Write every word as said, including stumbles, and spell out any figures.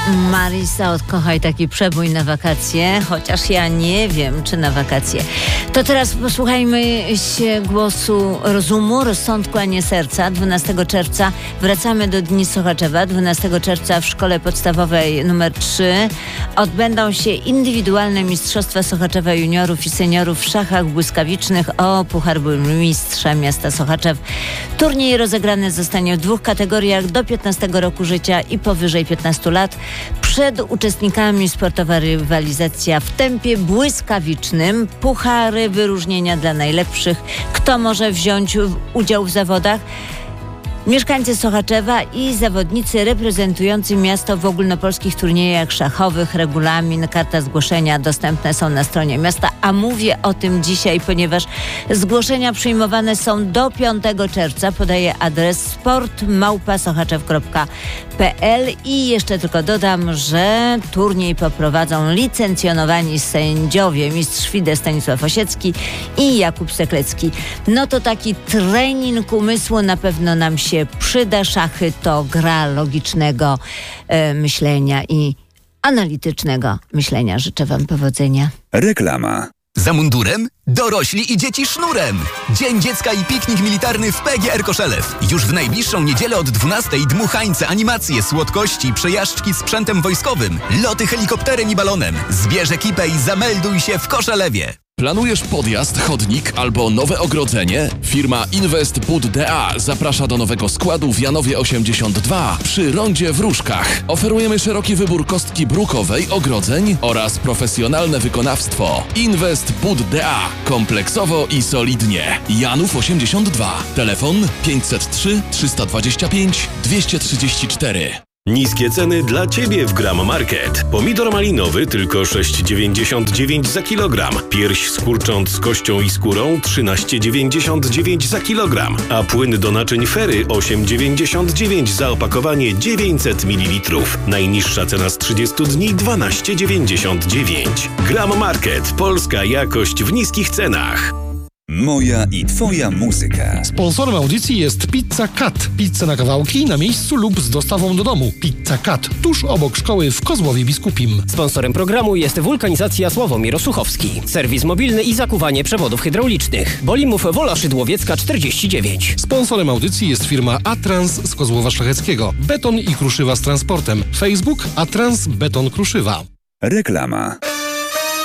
Marisa, odkochaj taki przebój na wakacje, chociaż ja nie wiem, czy na wakacje. To teraz posłuchajmy się głosu rozumu, rozsądku, a nie serca. dwunastego czerwca wracamy do Dni Sochaczewa. dwunastego czerwca w szkole podstawowej numer trzy odbędą się indywidualne Mistrzostwa Sochaczewa juniorów i seniorów w szachach błyskawicznych o Puchar Burmistrza Miasta Sochaczew. Turniej rozegrany zostanie w dwóch kategoriach: do piętnastego roku życia i powyżej piętnastu lat. Przed uczestnikami sportowa rywalizacja w tempie błyskawicznym, puchary, wyróżnienia dla najlepszych. Kto może wziąć udział w zawodach? Mieszkańcy Sochaczewa i zawodnicy reprezentujący miasto w ogólnopolskich turniejach szachowych. Regulamin, karta zgłoszenia dostępne są na stronie miasta, a mówię o tym dzisiaj, ponieważ zgłoszenia przyjmowane są do piątego czerwca. Podaję adres sport małpa sochaczew kropka p l i jeszcze tylko dodam, że turniej poprowadzą licencjonowani sędziowie, mistrz F I D E Stanisław Osiecki i Jakub Seklecki. No to taki trening umysłu na pewno nam się przyda. Szachy to gra logicznego e, myślenia i analitycznego myślenia. Życzę wam powodzenia. Reklama. Za mundurem? Dorośli i dzieci sznurem! Dzień Dziecka i piknik militarny w P G R Koszelew. Już w najbliższą niedzielę od dwunastej dmuchańce, animacje, słodkości, przejażdżki sprzętem wojskowym, loty helikopterem i balonem. Zbierz ekipę i zamelduj się w Koszelewie. Planujesz podjazd, chodnik albo nowe ogrodzenie? Firma Invest Bud D A zaprasza do nowego składu w Janowie osiemdziesiąt dwa przy rondzie w Różkach. Oferujemy szeroki wybór kostki brukowej, ogrodzeń oraz profesjonalne wykonawstwo. Invest Bud D A. Kompleksowo i solidnie. Janów osiemdziesiąt dwa. Telefon pięćset trzy trzysta dwadzieścia pięć dwieście trzydzieści cztery. Niskie ceny dla Ciebie w Gram Market. Pomidor malinowy tylko sześć dziewięćdziesiąt dziewięć za kilogram. Pierś z kurcząt z kością i skórą trzynaście dziewięćdziesiąt dziewięć za kilogram. A płyn do naczyń Fery osiem dziewięćdziesiąt dziewięć za opakowanie dziewięćset mililitrów. Najniższa cena z trzydziestu dni dwanaście dziewięćdziesiąt dziewięć. Gram Market. Polska jakość w niskich cenach. Moja i Twoja muzyka. Sponsorem audycji jest Pizza Cut. Pizza na kawałki, na miejscu lub z dostawą do domu. Pizza Cut, tuż obok szkoły w Kozłowie Biskupim. Sponsorem programu jest Wulkanizacja Sławomir Osuchowski. Serwis mobilny i zakuwanie przewodów hydraulicznych. Bolimów Wola Szydłowiecka czterdzieści dziewięć. Sponsorem audycji jest firma Atrans z Kozłowa Szlacheckiego. Beton i kruszywa z transportem. Facebook Atrans Beton Kruszywa. Reklama.